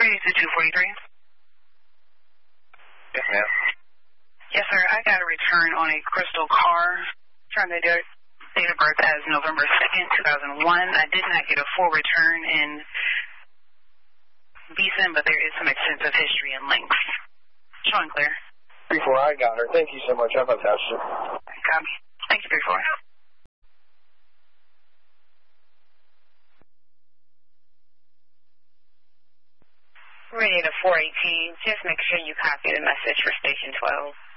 382-243. Yes, ma'am. Yes, sir. I got a return on a Crystal car. Trying to date of birth as November 2nd, 2001. I did not get a full return in VSIN, but there is some extensive history and links. Showing clear. 3-4, I got her. Thank you so much. I've attached it. Copy. Thank you, 3-4. Radio to 418. Just make sure you copy the message for station 12.